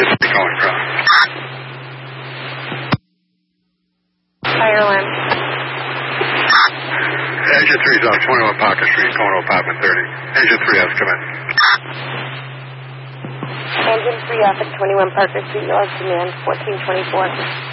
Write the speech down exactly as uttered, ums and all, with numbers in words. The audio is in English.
engine three calling from. Fire alarm. Engine three is on twenty-one Parker Street, calling apartment thirty. Engine three has come in. Engine three off at twenty-one Parker Street, North Command, fourteen twenty-four.